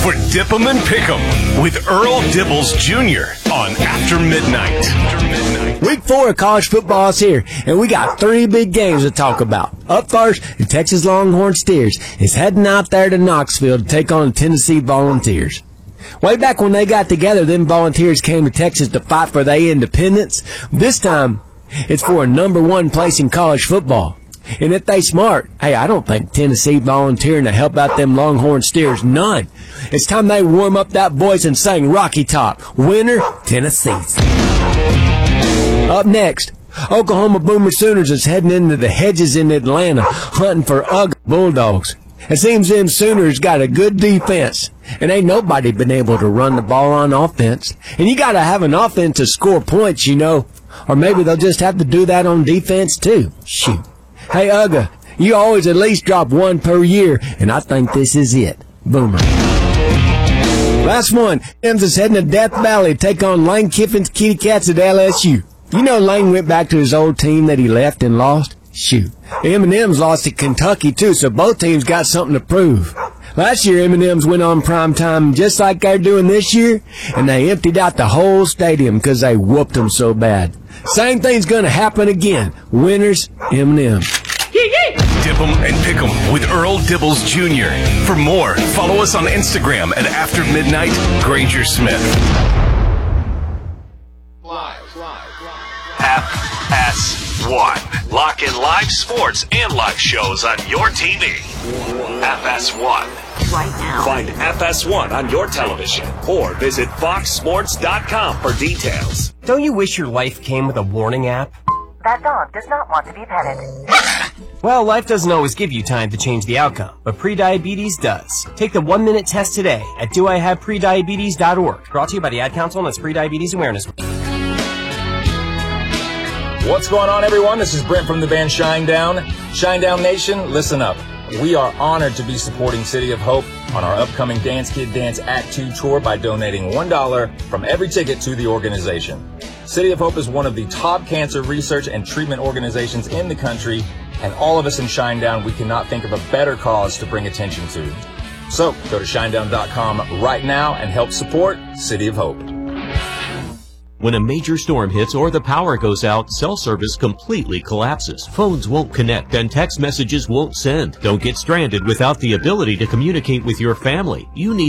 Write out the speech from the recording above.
for Dip 'em and Pick 'em with Earl Dibbles Jr. on After Midnight. Week 4 of college football is here, and we got 3 big games to talk about. Up first, the Texas Longhorn Steers is heading out there to Knoxville to take on the Tennessee Volunteers. Way back when they got together, them Volunteers came to Texas to fight for their independence. This time, it's for a number 1 place in college football. And if they smart, hey, I don't think Tennessee volunteering to help out them Longhorn Steers none. It's time they warm up that voice and sing Rocky Top. Winner, Tennessee's. Up next, Oklahoma Boomer Sooners is heading into the hedges in Atlanta, hunting for ugly Bulldogs. It seems them Sooners got a good defense, and ain't nobody been able to run the ball on offense. And you gotta have an offense to score points, you know. Or maybe they'll just have to do that on defense, too. Shoot. Hey, Ugga, you always at least drop 1 per year, and I think this is it. Boomer. Last one, M's is heading to Death Valley to take on Lane Kiffin's Kitty Cats at LSU. You know Lane went back to his old team that he left and lost? Shoot. M&M's lost to Kentucky, too, so both teams got something to prove. Last year, M&M's went on prime time just like they're doing this year, and they emptied out the whole stadium because they whooped them so bad. Same thing's going to happen again. Winners, M&M. Dip 'em and Pick 'em with Earl Dibbles Jr. For more, follow us on Instagram at After Midnight Granger Smith. FS1. Lock in live sports and live shows on your TV. FS1. Right now. Find FS1 on your television or visit foxsports.com for details. Don't you wish your life came with a warning app? That dog does not want to be petted. Well, life doesn't always give you time to change the outcome, but prediabetes does. Take the 1-minute test today at doihaveprediabetes.org. Brought to you by the Ad Council and its Prediabetes Awareness. What's going on, everyone? This is Brent from the band Shinedown. Shinedown Nation, listen up. We are honored to be supporting City of Hope on our upcoming Dance Kid Dance Act 2 tour by donating $1 from every ticket to the organization. City of Hope is one of the top cancer research and treatment organizations in the country, and all of us in Shinedown, we cannot think of a better cause to bring attention to. So, go to shinedown.com right now and help support City of Hope. When a major storm hits or the power goes out, cell service completely collapses. Phones won't connect and text messages won't send. Don't get stranded without the ability to communicate with your family. You need